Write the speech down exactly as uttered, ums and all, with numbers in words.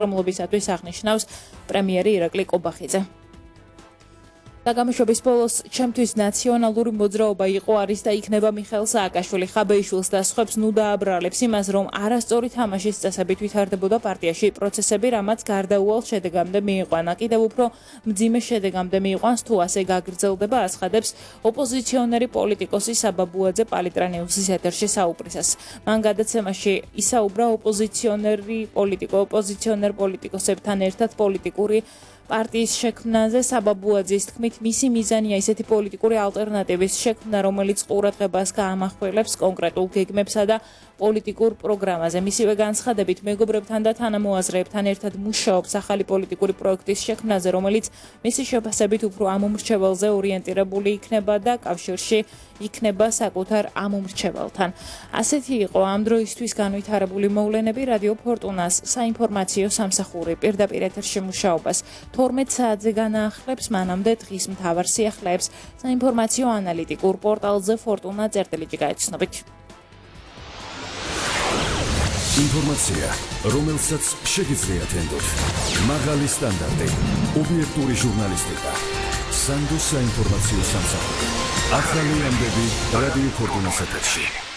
რომლებისათვის აღნიშნავს პრემიერი ირაკლი კობახიძე. Საგამოშვების ბოლოს ჩემთვის ნაციონალური მოძრაობა იყო არის და იქნება მიხეილ სააკაშვილი ხაბეიშვილს და სხვებს ნუ დააბრალებს იმას, რომ არასწორი თამაშის წესებით ვითარდებოდა პარტიაში პროცესები, რამაც გარდაუვალ შედეგამდე მიიყვანა. Კიდევ უფრო მძიმე შედეგამდე მიიყვანს თუ ასე გაგრძელდება, აცხადებს ოპოზიციონერი პოლიტიკოსი საბაბუაძე პალიტრანიუსის ეთერში საუბრისას. მან გადაცემაში ისაუბრა ოპოზიციონერი პოლიტიკო ოპოზიციონერ პოლიტიკოსებთან ერთად პოლიტიკური პარტიის შექმნაზე. საბაბუაძის თქმით, მისი მიზანია ისეთი პოლიტიკური ალტერნატივის შექმნა, რომელიც ყურადღებას გაამახვილებს კონკრეტულ გეგმებსა და პოლიტიკურ პროგრამაზე. მისივე განცხადებით, მეგობრებთან და თანამოაზრეებთან ერთად მუშაობს ახალი პოლიტიკური პროექტის შექმნაზე, რომელიც მისი შეფასებით უფრო ამომრჩეველზე ორიენტირებული იქნება და კავშირში იქნება საკუთარ ამომრჩეველთან. ასეთი იყო ამ დროისთვის განვითარებული მოვლენები. რადიო ფორტუნას საინფორმაციო სამსახური პირდაპირ ეთერში მუშაობას თორმეტ საათზე განაახლებს, მანამდე დღის მთავარ სიახლეებს საინფორმაციო ანალიტიკურ პორტალზე ფორტუნა წერტილი გაიცნობით. ინფორმაცია, რომელსაც შეგიძლიათ ენდოთ. მაღალი სტანდარტი, ობიექტური ჟურნალისტიკა. სანდოს საინფორმაციო სამსახური. ახალი ამბები რადიო ფორტუნას ეთერში.